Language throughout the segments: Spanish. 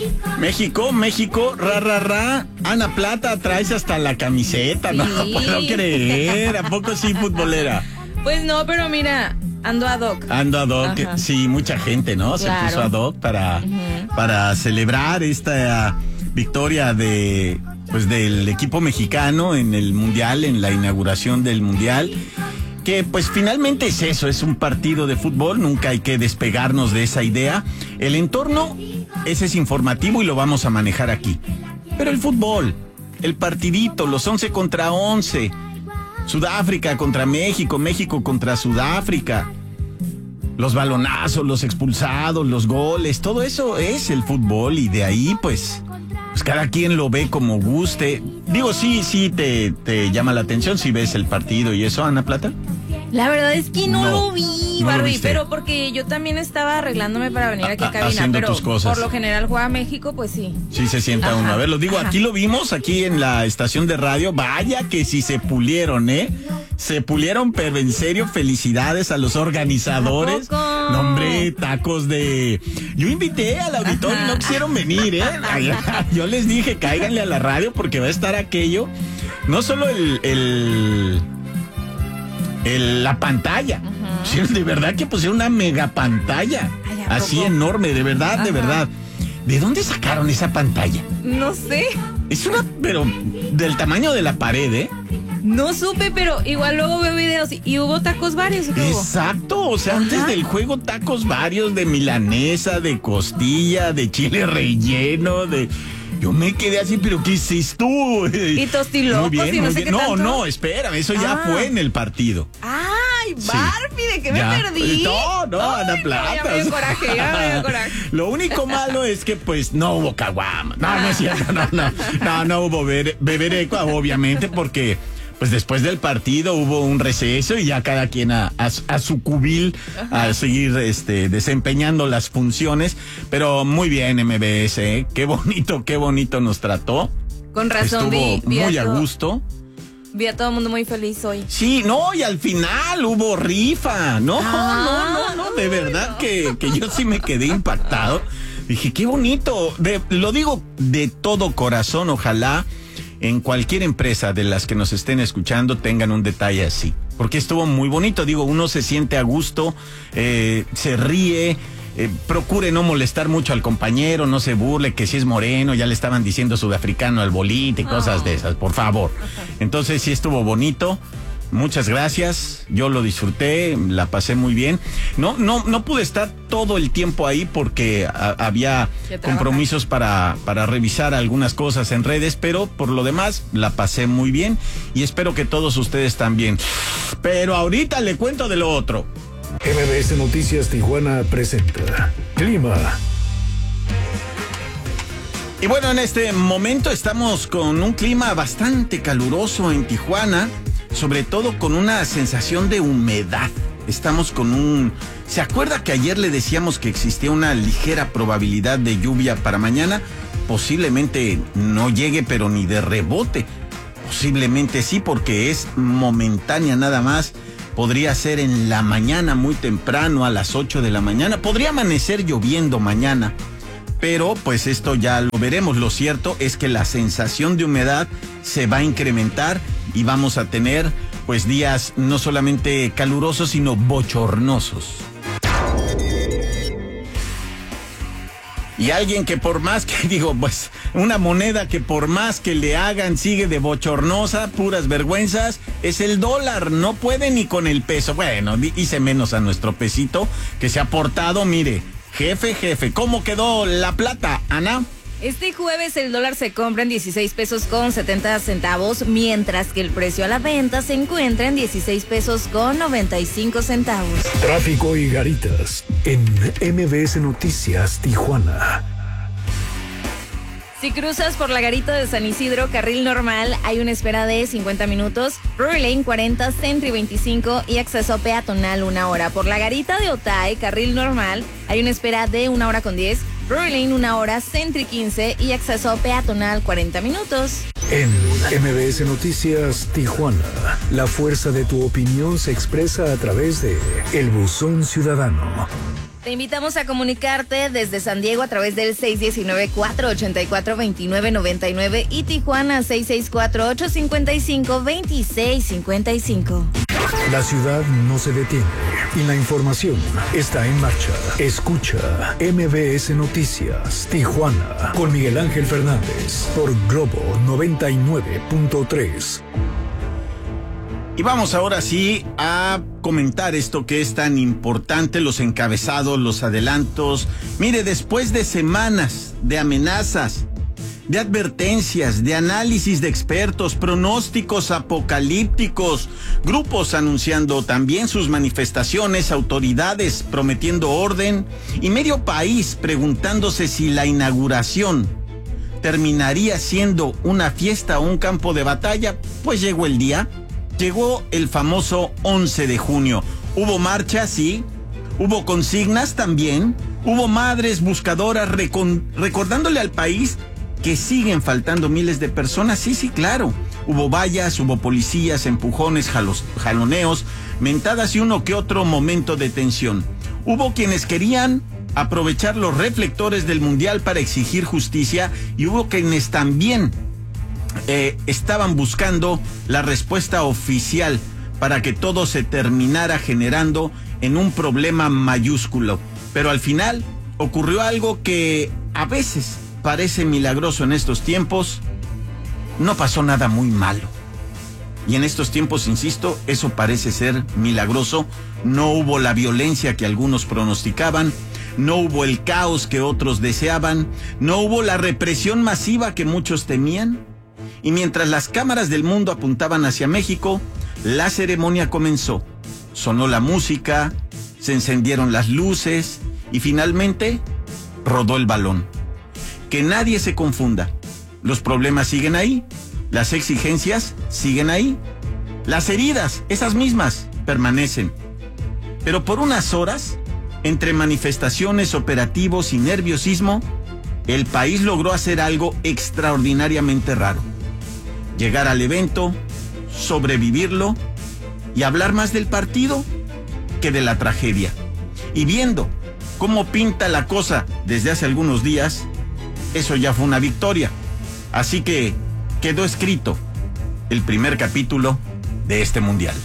México, ra. Ana Plata, traes hasta la camiseta, sí. No puedo creer. ¿A poco sí, futbolera? Pues no, pero mira, ando ad hoc. Ajá. Sí, mucha gente, ¿no? Claro. Se puso ad hoc para celebrar esta victoria del equipo mexicano en el Mundial, en la inauguración del Mundial. Que pues finalmente es eso, es un partido de fútbol, nunca hay que despegarnos de esa idea. El entorno, ese es informativo y lo vamos a manejar aquí. Pero el fútbol, el partidito, los 11 contra 11, Sudáfrica contra México, México contra Sudáfrica, los balonazos, los expulsados, los goles, todo eso es el fútbol y de ahí pues cada quien lo ve como guste. Digo, sí te llama la atención si ves el partido y eso, Ana Plata. La verdad es que no lo vi, no Barbie, pero porque yo también estaba arreglándome para venir aquí a cabina, pero tus cosas. Por lo general juega México, pues sí. Sí se sienta uno. A ver, lo digo, aquí lo vimos, aquí en la estación de radio, vaya que sí se pulieron, Se pulieron, pero en serio, felicidades a los organizadores. No, hombre, tacos de... Yo invité al auditorio y no quisieron venir, Yo les dije, cáiganle a la radio porque va a estar aquello. No solo la pantalla. De verdad que pusieron una mega pantalla. Así enorme, de verdad, de verdad. ¿De dónde sacaron esa pantalla? No sé. Es pero del tamaño de la pared, No supe, pero igual luego veo videos y hubo tacos varios. Exacto, o sea, antes del juego tacos varios de milanesa, de costilla, de chile relleno, Yo me quedé así, pero ¿qué hiciste tú? Y tostilocos y no sé qué tanto. No, espérame, eso ya fue en el partido. ¡Ay, Barbie! ¿De qué me perdí? No, Ana Plata. Ya me dio coraje. Lo único malo es que pues no hubo caguama. No es cierto, no hubo bebereco, obviamente, porque pues después del partido hubo un receso y ya cada quien a su cubil a seguir desempeñando las funciones, pero muy bien MBS, qué bonito nos trató. Con razón, estuvo muy a gusto. Vi a todo el mundo muy feliz hoy. Sí, y al final hubo rifa. No, de verdad que yo sí me quedé impactado. Dije, qué bonito. Lo digo de todo corazón, ojalá en cualquier empresa de las que nos estén escuchando tengan un detalle así. Porque estuvo muy bonito. Digo, uno se siente a gusto, se ríe. Procure no molestar mucho al compañero, no se burle que si es moreno, ya le estaban diciendo sudafricano al bolite y cosas de esas, por favor. Entonces sí estuvo bonito, muchas gracias, yo lo disfruté, la pasé muy bien. No pude estar todo el tiempo ahí porque había compromisos para revisar algunas cosas en redes, pero por lo demás la pasé muy bien y espero que todos ustedes también. Pero ahorita le cuento de lo otro. MBS Noticias Tijuana presenta Clima. Y bueno, en este momento estamos con un clima bastante caluroso en Tijuana, sobre todo con una sensación de humedad. Estamos con ¿Se acuerda que ayer le decíamos que existía una ligera probabilidad de lluvia para mañana? Posiblemente no llegue, pero ni de rebote. Posiblemente sí, porque es momentánea nada más. Podría ser en la mañana, muy temprano, a las 8 de la mañana. Podría amanecer lloviendo mañana. Pero pues esto ya lo veremos. Lo cierto es que la sensación de humedad se va a incrementar y vamos a tener pues días no solamente calurosos, sino bochornosos. Y alguien que por más que, una moneda que por más que le hagan sigue de bochornosa, puras vergüenzas, es el dólar. No puede ni con el peso. Bueno, hice menos a nuestro pesito que se ha portado, mire, jefe, ¿cómo quedó la plata, Ana? Este jueves el dólar se compra en 16 pesos con 70 centavos, mientras que el precio a la venta se encuentra en 16 pesos con 95 centavos. Tráfico y garitas en MBS Noticias Tijuana. Si cruzas por la garita de San Isidro, carril normal, hay una espera de 50 minutos, Rory Lane 40, Sentry 25 y acceso peatonal 1 hora. Por la garita de Otay, carril normal, hay una espera de 1 hora con 10, Rory Lane 1 hora, Sentry 15 y acceso peatonal 40 minutos. En MBS Noticias Tijuana, la fuerza de tu opinión se expresa a través de El Buzón Ciudadano. Te invitamos a comunicarte desde San Diego a través del 619-484-2999 y Tijuana 6648-55-2655. La ciudad no se detiene y la información está en marcha. Escucha MBS Noticias Tijuana con Miguel Ángel Fernández por Globo 99.3. Y vamos ahora sí a comentar esto que es tan importante, los encabezados, los adelantos. Mire, después de semanas de amenazas, de advertencias, de análisis de expertos, pronósticos apocalípticos, grupos anunciando también sus manifestaciones, autoridades prometiendo orden y medio país preguntándose si la inauguración terminaría siendo una fiesta o un campo de batalla, pues llegó el día. Llegó el famoso 11 de junio. Hubo marchas, sí. Hubo consignas también. Hubo madres buscadoras recordándole al país que siguen faltando miles de personas. Sí, claro. Hubo vallas, hubo policías, empujones, jaloneos, mentadas y uno que otro momento de tensión. Hubo quienes querían aprovechar los reflectores del Mundial para exigir justicia y hubo quienes también estaban buscando la respuesta oficial para que todo se terminara generando en un problema mayúsculo. Pero al final ocurrió algo que a veces parece milagroso en estos tiempos. No pasó nada muy malo. Y en estos tiempos, insisto, eso parece ser milagroso. No hubo la violencia que algunos pronosticaban. No hubo el caos que otros deseaban. No hubo la represión masiva que muchos temían. Y mientras las cámaras del mundo apuntaban hacia México, la ceremonia comenzó. Sonó la música, se encendieron las luces y finalmente rodó el balón. Que nadie se confunda. Los problemas siguen ahí, las exigencias siguen ahí, las heridas, esas mismas, permanecen. Pero por unas horas, entre manifestaciones, operativos y nerviosismo, el país logró hacer algo extraordinariamente raro. Llegar al evento, sobrevivirlo y hablar más del partido que de la tragedia. Y viendo cómo pinta la cosa desde hace algunos días, eso ya fue una victoria. Así que quedó escrito el primer capítulo de este mundial.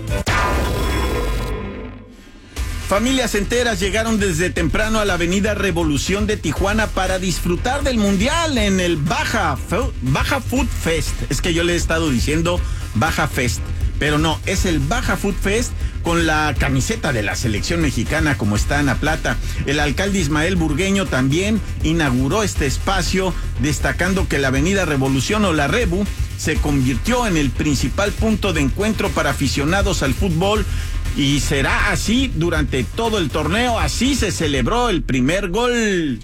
Familias enteras llegaron desde temprano a la avenida Revolución de Tijuana para disfrutar del mundial en el Baja Food Fest. Es que yo le he estado diciendo Baja Fest, pero no, es el Baja Food Fest con la camiseta de la selección mexicana como está en la plata. El alcalde Ismael Burgueño también inauguró este espacio, destacando que la avenida Revolución o la Rebu se convirtió en el principal punto de encuentro para aficionados al fútbol. Y será así durante todo el torneo. Así se celebró el primer gol.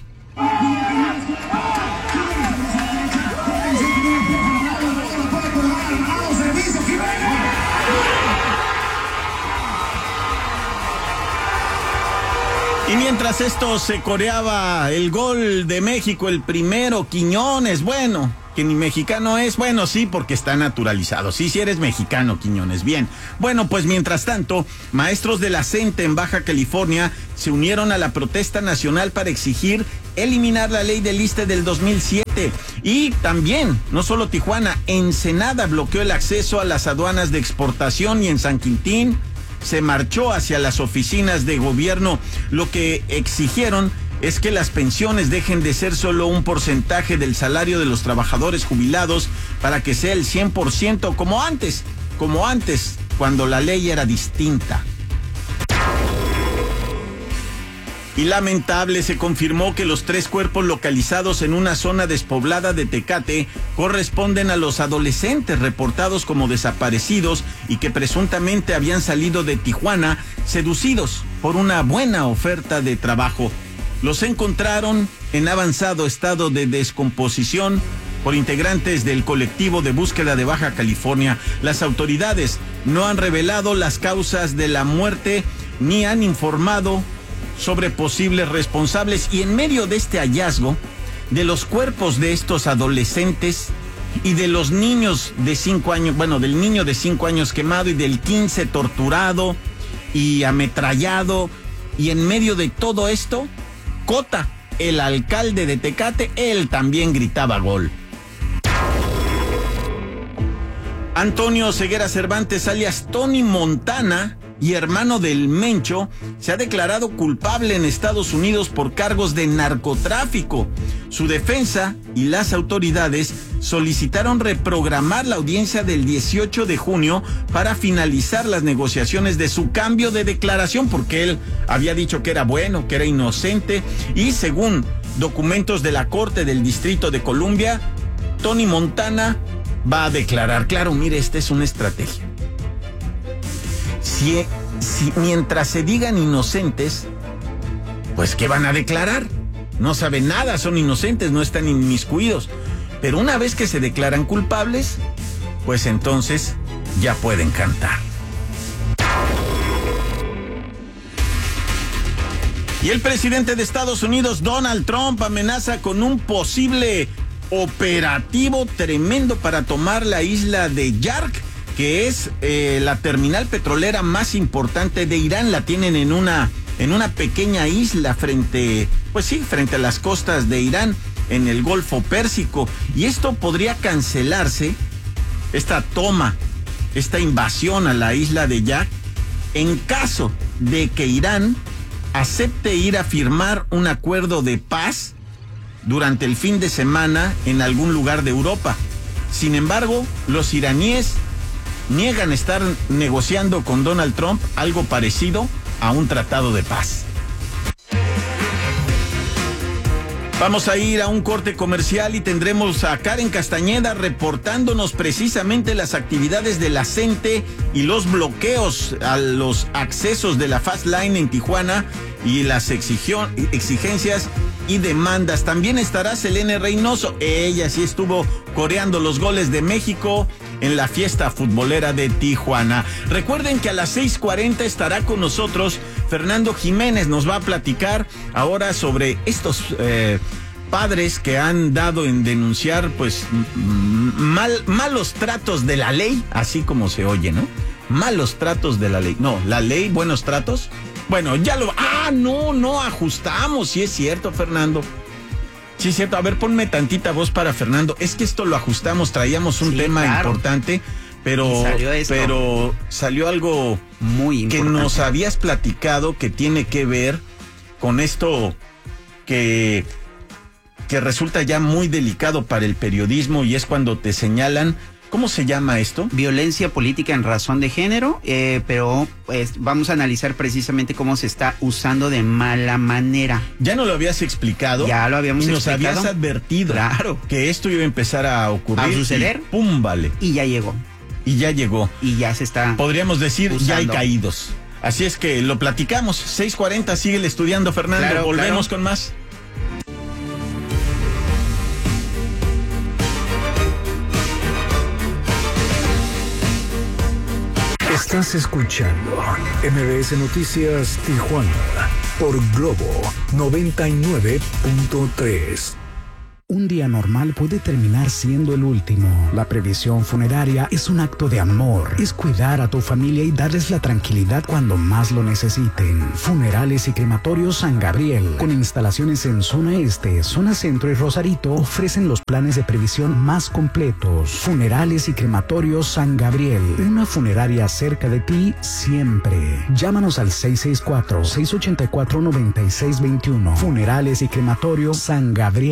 Y mientras esto se coreaba el gol de México, el primero, Quiñones, bueno, que ni mexicano es, bueno, sí, porque está naturalizado. Sí, eres mexicano, Quiñones, bien. Bueno, pues mientras tanto, maestros de la CENTE en Baja California se unieron a la protesta nacional para exigir eliminar la ley del ISSSTE del 2007. Y también, no solo Tijuana, Ensenada bloqueó el acceso a las aduanas de exportación y en San Quintín se marchó hacia las oficinas de gobierno. Lo que exigieron es que las pensiones dejen de ser solo un porcentaje del salario de los trabajadores jubilados para que sea el 100% como antes, cuando la ley era distinta. Y lamentable, se confirmó que los 3 cuerpos localizados en una zona despoblada de Tecate corresponden a los adolescentes reportados como desaparecidos y que presuntamente habían salido de Tijuana seducidos por una buena oferta de trabajo. Los encontraron en avanzado estado de descomposición por integrantes del colectivo de búsqueda de Baja California. Las autoridades no han revelado las causas de la muerte ni han informado sobre posibles responsables. Y en medio de este hallazgo de los cuerpos de estos adolescentes y de los niños de 5 años, bueno, del niño de 5 años quemado y del 15 torturado y ametrallado, Y en medio de todo esto, Cota, el alcalde de Tecate, él también gritaba gol. Antonio Ceguera Cervantes, alias Tony Montana, y hermano del Mencho, se ha declarado culpable en Estados Unidos por cargos de narcotráfico. Su defensa y las autoridades solicitaron reprogramar la audiencia del 18 de junio para finalizar las negociaciones de su cambio de declaración, porque él había dicho que era bueno, que era inocente, y según documentos de la Corte del Distrito de Columbia, Tony Montana va a declarar. Claro, mire, esta es una estrategia. Si mientras se digan inocentes, pues ¿qué van a declarar? No saben nada, son inocentes, no están inmiscuidos. Pero una vez que se declaran culpables, pues entonces ya pueden cantar. Y el presidente de Estados Unidos, Donald Trump, amenaza con un posible operativo tremendo para tomar la isla de Yark, que es la terminal petrolera más importante de Irán. La tienen en una pequeña isla frente a las costas de Irán, en el Golfo Pérsico. Y esto podría cancelarse, esta toma, esta invasión a la isla de Yark, en caso de que Irán acepte ir a firmar un acuerdo de paz durante el fin de semana en algún lugar de Europa. Sin embargo, los iraníes niegan estar negociando con Donald Trump algo parecido a un tratado de paz. Vamos a ir a un corte comercial y tendremos a Karen Castañeda reportándonos precisamente las actividades de la CENTE y los bloqueos a los accesos de la Fast Line en Tijuana y las exigencias y demandas. También estará Selene Reynoso. Ella sí estuvo coreando los goles de México en la fiesta futbolera de Tijuana. Recuerden que a las 6:40 estará con nosotros Fernando Jiménez. Nos va a platicar ahora sobre estos padres que han dado en denunciar pues malos tratos de la ley, así como se oye, ¿no? Malos tratos de la ley. No, la ley, buenos tratos. Bueno, ya lo... no ajustamos. Sí es cierto, Fernando. Sí es cierto. A ver, ponme tantita voz para Fernando. Es que esto lo ajustamos, traíamos un tema importante, pero salió algo muy importante que nos habías platicado que tiene que ver con esto que resulta ya muy delicado para el periodismo, y es cuando te señalan. ¿Cómo se llama esto? Violencia política en razón de género, pero pues vamos a analizar precisamente cómo se está usando de mala manera. Ya nos lo habías explicado. Ya lo habíamos explicado. Y nos habías advertido. Claro. Que esto iba a empezar a ocurrir. A suceder. Y ¡pum! Vale. Y ya llegó. Y ya llegó. Y ya se está Podríamos decir, usando. Ya hay caídos. Así es que lo platicamos. 6:40, síguele estudiando, Fernando. Claro, Volvemos con más. Estás escuchando MBS Noticias Tijuana por Globo 99.3. Un día normal puede terminar siendo el último. La previsión funeraria es un acto de amor. Es cuidar a tu familia y darles la tranquilidad cuando más lo necesiten. Funerales y Crematorios San Gabriel, con instalaciones en zona este, zona centro y Rosarito, ofrecen los planes de previsión más completos. Funerales y Crematorios San Gabriel, una funeraria cerca de ti siempre. Llámanos al 664-684-9621. Funerales y Crematorios San Gabriel.